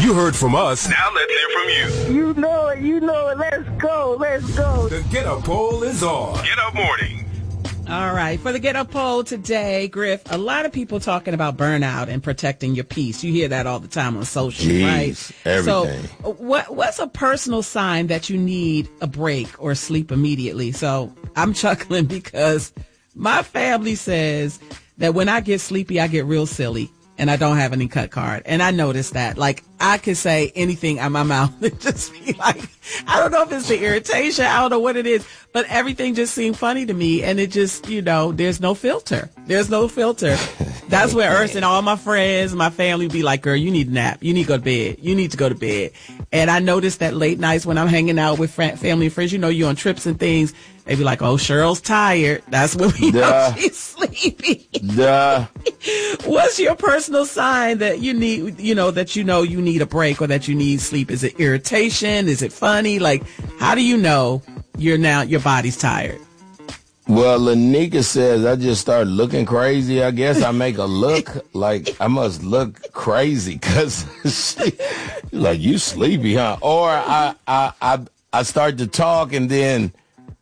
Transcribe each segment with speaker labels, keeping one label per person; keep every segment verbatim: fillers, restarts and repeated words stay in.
Speaker 1: You heard from us. Now let's hear from you.
Speaker 2: You know it. You know it. Let's go. Let's go.
Speaker 1: The Get Up Poll is on. Get Up Morning.
Speaker 3: All right. For the Get Up Poll today, Griff, a lot of people talking about burnout and protecting your peace. You hear that all the time on social,
Speaker 4: Jeez,
Speaker 3: right?
Speaker 4: Everything.
Speaker 3: So what, what's a personal sign that you need a break or sleep immediately? So I'm chuckling because my family says that when I get sleepy, I get real silly. And I don't have any cut card. And I noticed that. Like, I could say anything out my mouth and just be like, I don't know if it's the irritation. I don't know what it is. But everything just seemed funny to me. And it just, you know, there's no filter. There's no filter. That's where Ernst and all my friends, my family be like, girl, you need a nap. You need to go to bed. You need to go to bed. And I noticed that late nights when I'm hanging out with friend, family and friends, you know, you're on trips and things. They be like, oh, Cheryl's tired. That's when we Duh. know she's sleepy.
Speaker 4: Duh.
Speaker 3: What's your personal sign that you need, you know, that you know you need a break or that you need sleep? Is it irritation? Is it funny? Like, how do you know you're now, your body's tired?
Speaker 4: Well, Lanika says I just start looking crazy. I guess I make a look like I must look crazy because like, you sleepy, huh? Or I, I, I, I start to talk and then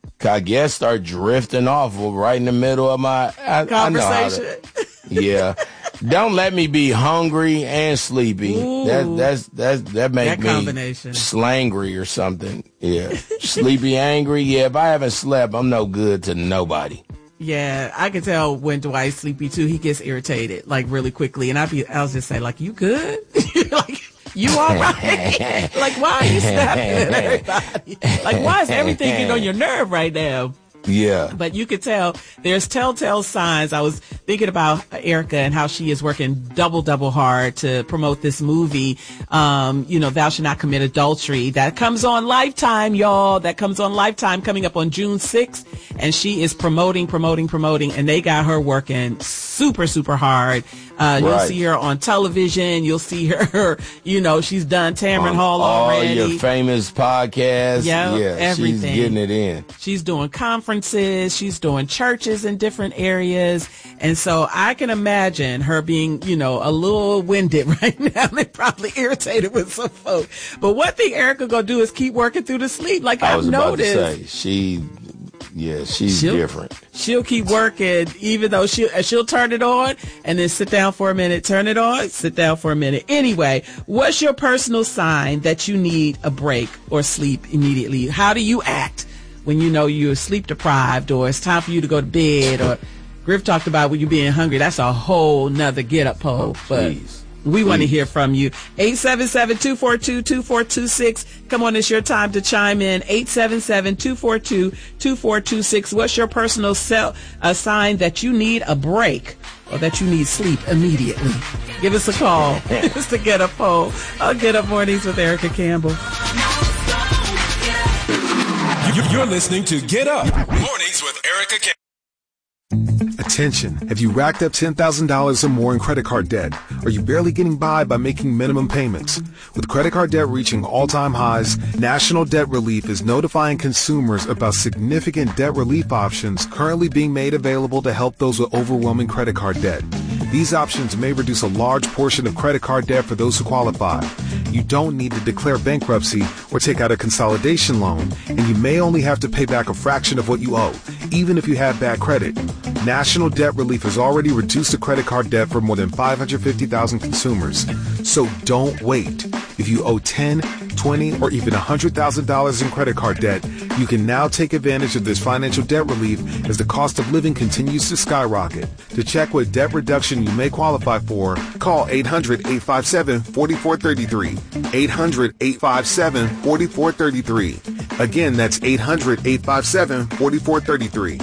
Speaker 4: I guess start drifting off right in the middle of my I,
Speaker 3: conversation.
Speaker 4: I know how to, yeah. Don't let me be hungry and sleepy.
Speaker 3: Ooh,
Speaker 4: that that's that's that make
Speaker 3: that
Speaker 4: me slangry or something. Yeah. Sleepy, angry. Yeah, if I haven't slept, I'm no good to nobody.
Speaker 3: Yeah, I can tell when Dwight's sleepy too. He gets irritated like really quickly, and I be I'll just say like, "You good?" Like, you all right? Like, why are you snapping at everybody? Like, why is everything getting on your nerve right now?
Speaker 4: Yeah.
Speaker 3: But you could tell there's telltale signs. I was thinking about Erica and how she is working double, double hard to promote this movie, um, you know, Thou Shalt Not Commit Adultery. That comes on Lifetime, y'all. That comes on Lifetime coming up on June sixth. And she is promoting, promoting, promoting. And they got her working super, super hard. Uh, right. You'll see her on television. You'll see her, you know, she's done Tamron Hall already.
Speaker 4: All your famous podcasts.
Speaker 3: Yep,
Speaker 4: yeah,
Speaker 3: everything.
Speaker 4: She's getting it in.
Speaker 3: She's doing conferences. She's doing churches in different areas. And so I can imagine her being, you know, a little winded right now. They're probably irritated with some folk. But one thing Erica gonna do is keep working through the sleep. Like
Speaker 4: I
Speaker 3: I've
Speaker 4: was about
Speaker 3: noticed.
Speaker 4: To say, she... Yeah, she's
Speaker 3: she'll,
Speaker 4: different.
Speaker 3: She'll keep working, even though she'll, she'll turn it on and then sit down for a minute, turn it on, sit down for a minute. Anyway, what's your personal sign that you need a break or sleep immediately? How do you act when you know you're sleep deprived or it's time for you to go to bed? Or Griff talked about when you being hungry. That's a whole nother get up poll.
Speaker 4: Oh,
Speaker 3: but we want to hear from you. eight seven seven, two four two, two four two six. Come on, it's your time to chime in. eight seven seven, two four two, two four two six. What's your personal sell, a sign that you need a break or that you need sleep immediately? Give us a call. It's the Get Up Poll. I'll Get Up Mornings with Erica Campbell.
Speaker 1: You're listening to Get Up Mornings with Erica Campbell.
Speaker 5: Attention. Have you racked up ten thousand dollars or more in credit card debt? Are you barely getting by by making minimum payments? With credit card debt reaching all-time highs, National Debt Relief is notifying consumers about significant debt relief options currently being made available to help those with overwhelming credit card debt. These options may reduce a large portion of credit card debt for those who qualify. You don't need to declare bankruptcy or take out a consolidation loan, and you may only have to pay back a fraction of what you owe, even if you have bad credit. National Debt Relief has already reduced the credit card debt for more than five hundred fifty thousand consumers. So don't wait. If you owe ten, twenty, or even one hundred thousand dollars in credit card debt, you can now take advantage of this financial debt relief as the cost of living continues to skyrocket. To check what debt reduction you may qualify for, call eight hundred, eight five seven, four four three three. eight hundred, eight five seven, four four three three. Again, that's eight hundred, eight five seven, four four three three.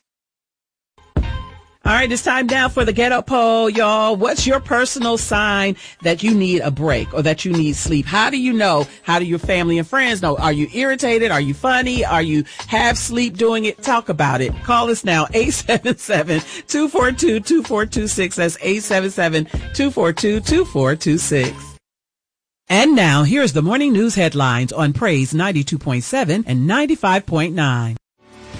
Speaker 3: All right, it's time now for the Get Up Poll, y'all. What's your personal sign that you need a break or that you need sleep? How do you know? How do your family and friends know? Are you irritated? Are you funny? Are you half sleep doing it? Talk about it. Call us now, eight seven seven, two four two, two four two six. That's eight seven seven, two four two, two four two six. And now, here's the morning news headlines on Praise ninety-two point seven and ninety-five point nine.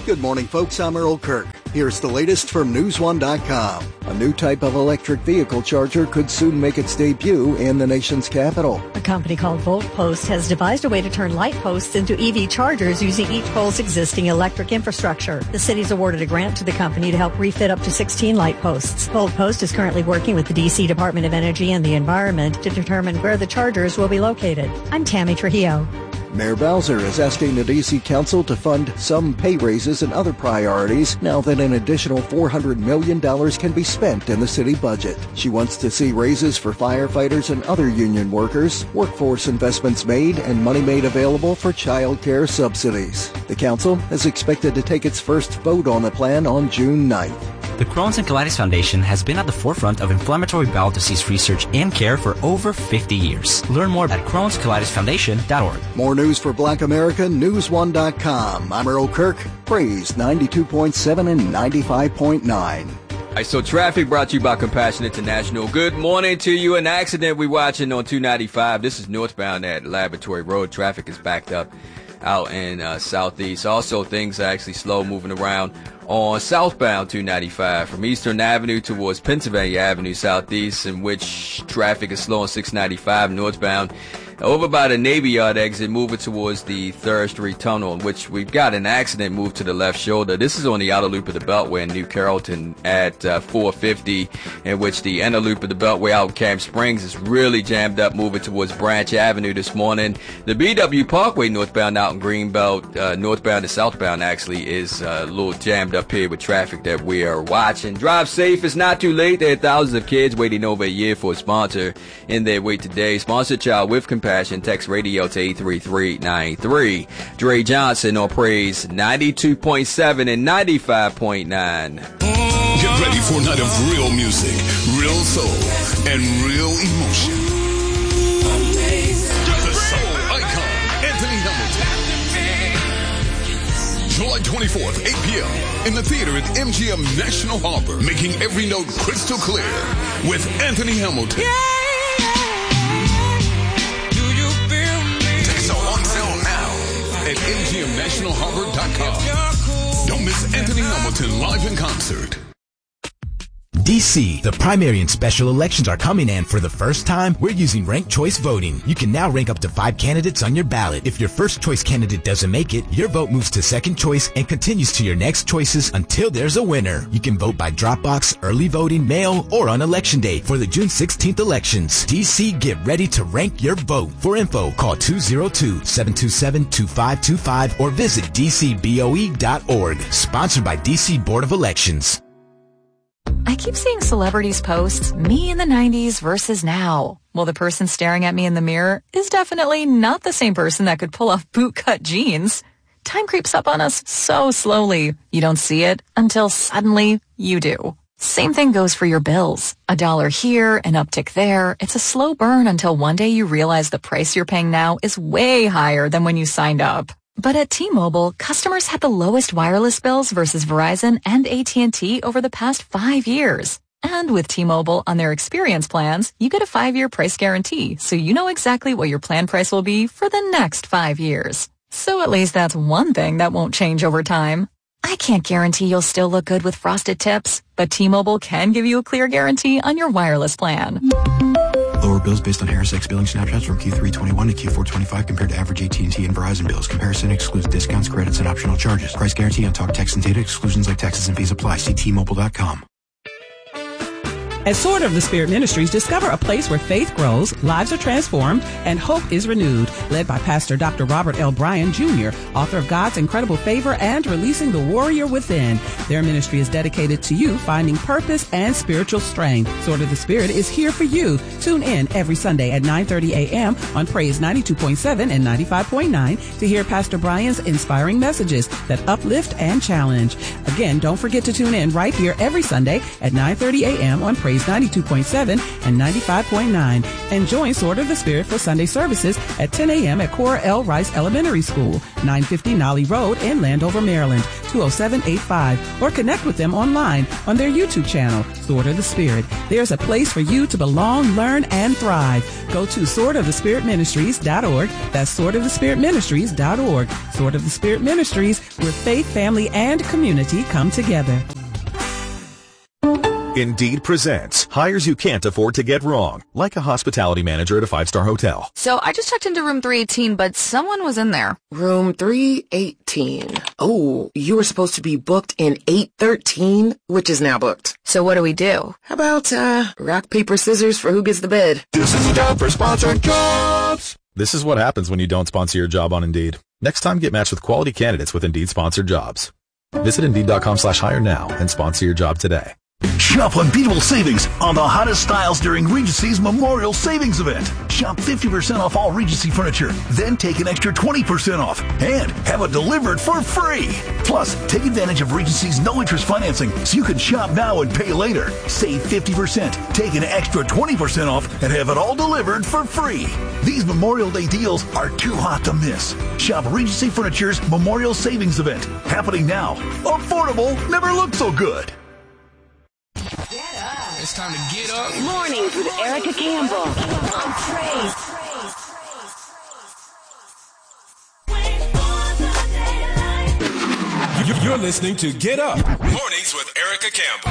Speaker 6: Good morning, folks. I'm Earl Kirk. Here's the latest from news one dot com. A new type of electric vehicle charger could soon make its debut in the nation's capital.
Speaker 7: A company called VoltPost has devised a way to turn light posts into E V chargers using each pole's existing electric infrastructure. The city's awarded a grant to the company to help refit up to sixteen light posts. VoltPost is currently working with the D C Department of Energy and the Environment to determine where the chargers will be located. I'm Tammy Trujillo.
Speaker 6: Mayor Bowser is asking the D C Council to fund some pay raises and other priorities now that an additional four hundred million dollars can be spent in the city budget. She wants to see raises for firefighters and other union workers, workforce investments made, and money made available for child care subsidies. The council is expected to take its first vote on the plan on June ninth.
Speaker 8: The Crohn's and Colitis Foundation has been at the forefront of inflammatory bowel disease research and care for over fifty years. Learn more at crohns colitis foundation dot org.
Speaker 6: More news for Black America, news one dot com. I'm Earl Kirk, Praise ninety-two point seven and ninety-five point nine.
Speaker 9: All right, so traffic brought to you by Compassion International. Good morning to you. An accident we watching on two ninety-five. This is northbound at Laboratory Road. Traffic is backed up out in uh, southeast. Also, things are actually slow moving around on southbound two ninety-five from Eastern Avenue towards Pennsylvania Avenue southeast, in which traffic is slow on six ninety-five northbound. Over by the Navy Yard exit, moving towards the third Street Tunnel, in which we've got an accident moved to the left shoulder. This is on the outer loop of the Beltway in New Carrollton at uh, four fifty, in which the inner loop of the Beltway out in Camp Springs is really jammed up, moving towards Branch Avenue this morning. The B W Parkway northbound out in Greenbelt, uh, northbound and southbound actually, is uh, a little jammed up here with traffic that we are watching. Drive safe. It's not too late. There are thousands of kids waiting over a year for a sponsor in their wait today. Sponsor child with compassion. Text radio to eight three three nine three. Dre Johnson on Praise ninety-two point seven and ninety-five point nine.
Speaker 1: Get ready for a night of real music, real soul, and real emotion. The soul icon, Anthony Hamilton. July twenty-fourth, eight p.m. in the theater at M G M National Harbor, making every note crystal clear with Anthony Hamilton. Yeah! At M G M national harbor dot com. Don't miss Anthony Hamilton live in concert.
Speaker 10: D C, the primary and special elections are coming, and for the first time, we're using ranked choice voting. You can now rank up to five candidates on your ballot. If your first choice candidate doesn't make it, your vote moves to second choice and continues to your next choices until there's a winner. You can vote by drop box, early voting, mail, or on election day for the June sixteenth elections. D C, get ready to rank your vote. For info, call two oh two, seven two seven, two five two five or visit d c b o e dot org. Sponsored by D C Board of Elections.
Speaker 11: I keep seeing celebrities post me in the nineties versus now. Well, the person staring at me in the mirror is definitely not the same person that could pull off bootcut jeans. Time creeps up on us so slowly. You don't see it until suddenly you do. Same thing goes for your bills. A dollar here, an uptick there. It's a slow burn until one day you realize the price you're paying now is way higher than when you signed up. But at T-Mobile, customers had the lowest wireless bills versus Verizon and A T and T over the past five years. And with T-Mobile on their experience plans, you get a five-year price guarantee, so you know exactly what your plan price will be for the next five years. So at least that's one thing that won't change over time. I can't guarantee you'll still look good with frosted tips, but T-Mobile can give you a clear guarantee on your wireless plan.
Speaker 12: Lower bills based on Harris X billing snapshots from Q three twenty-one to Q four twenty-five compared to average A T and T and Verizon bills. Comparison excludes discounts, credits, and optional charges. Price guarantee on talk, text, and data. Exclusions like taxes and fees apply. See T Mobile dot com.
Speaker 3: At Sword of the Spirit Ministries, discover a place where faith grows, lives are transformed, and hope is renewed. Led by Pastor Doctor Robert L. Bryan, Junior, author of God's Incredible Favor and Releasing the Warrior Within. Their ministry is dedicated to you finding purpose and spiritual strength. Sword of the Spirit is here for you. Tune in every Sunday at nine thirty a.m. on Praise ninety-two point seven and ninety-five point nine to hear Pastor Bryan's inspiring messages that uplift and challenge. Again, don't forget to tune in right here every Sunday at nine thirty a.m. on Praise Praise ninety-two point seven and ninety-five point nine. And join Sword of the Spirit for Sunday services at ten a.m. at Cora L. Rice Elementary School, nine fifty Nolly Road in Landover, Maryland, two oh seven eight five. Or connect with them online on their YouTube channel, Sword of the Spirit. There's a place for you to belong, learn, and thrive. Go to sword of the spirit ministries dot org. That's sword of the spirit ministries dot org. Sword of the Spirit Ministries, where faith, family, and community come together.
Speaker 13: Indeed presents hires you can't afford to get wrong, like a hospitality manager at a five-star hotel.
Speaker 14: So I just checked into room three eighteen, but someone was in there.
Speaker 15: Room three eighteen. Oh, you were supposed to be booked in eight thirteen, which is now booked.
Speaker 14: So what do we do?
Speaker 15: How about, uh, rock, paper, scissors for who gets the bed?
Speaker 13: This is the job for sponsored jobs. This is what happens when you don't sponsor your job on Indeed. Next time, get matched with quality candidates with Indeed sponsored jobs. Visit Indeed.com slash hire now and sponsor your job today.
Speaker 16: Shop unbeatable savings on the hottest styles during Regency's Memorial Savings Event. Shop fifty percent off all Regency furniture, then take an extra twenty percent off and have it delivered for free. Plus, take advantage of Regency's no-interest financing so you can shop now and pay later. Save fifty percent, take an extra twenty percent off, and have it all delivered for free. These Memorial Day deals are too hot to miss. Shop Regency Furniture's Memorial Savings Event, happening now. Affordable never looked so good.
Speaker 17: It's time to get up.
Speaker 2: Mornings with Erica Campbell on Praise.
Speaker 13: You're listening to Get Up.
Speaker 1: Mornings with Erica Campbell.